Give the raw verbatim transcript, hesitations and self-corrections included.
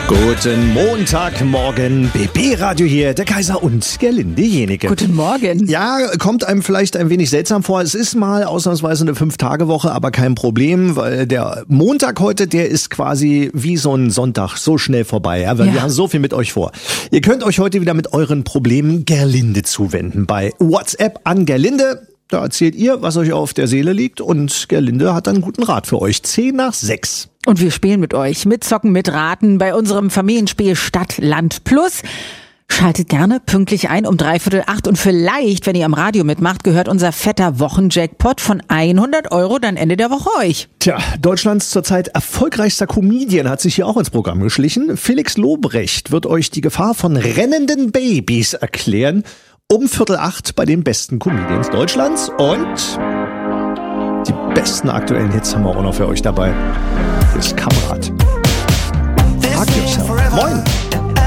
Guten Montagmorgen, B B-Radio hier, der Kaiser und Gerlinde Jenike. Guten Morgen. Ja, kommt einem vielleicht ein wenig seltsam vor. Es ist mal ausnahmsweise eine Fünf-Tage-Woche, aber kein Problem, weil der Montag heute, der ist quasi wie so ein Sonntag, so schnell vorbei, ja, weil Ja. wir haben so viel mit euch vor. Ihr könnt euch heute wieder mit euren Problemen Gerlinde zuwenden. Bei WhatsApp an Gerlinde, da erzählt ihr, was euch auf der Seele liegt, und Gerlinde hat einen guten Rat für euch. Zehn nach sechs. Und wir spielen mit euch, mitzocken, mitraten bei unserem Familienspiel Stadt, Land, Plus. Schaltet gerne pünktlich ein um dreiviertel acht und vielleicht, wenn ihr am Radio mitmacht, gehört unser fetter Wochenjackpot von hundert Euro dann Ende der Woche euch. Tja, Deutschlands zurzeit erfolgreichster Comedian hat sich hier auch ins Programm geschlichen. Felix Lobrecht wird euch die Gefahr von rennenden Babys erklären. Um Viertel acht bei den besten Comedians Deutschlands. Und die besten aktuellen Hits haben wir auch noch für euch dabei. Das Kamerad.